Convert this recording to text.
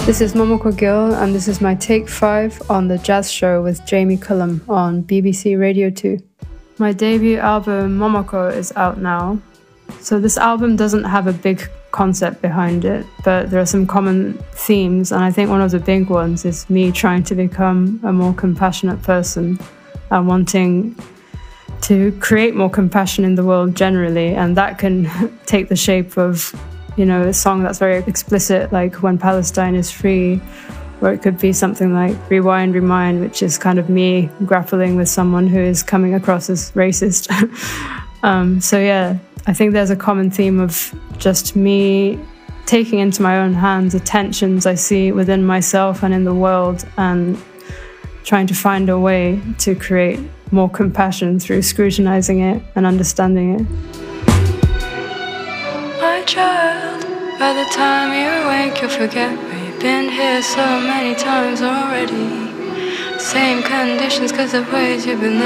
This is Momoko Gill, and this is my Take 5 on The Jazz Show with Jamie Cullum on BBC Radio 2. My debut album, Momoko, is out now. So this album doesn't have a big concept behind it, but there are some common themes, and I think one of the big ones is me trying to become a more compassionate person and wanting to create more compassion in the world generally, and that can take the shape of, you know, a song that's very explicit, like When Palestine is Free, or it could be something like Rewind, Remind, which is kind of me grappling with someone who is coming across as racist. So yeah, I think there's a common theme of just me taking into my own hands the tensions I see within myself and in the world, and trying to find a way to create more compassion through scrutinizing it and understanding it. My child, by the time you're awake, you'll forget we've been here so many times already. Same conditions, 'cause of ways you've been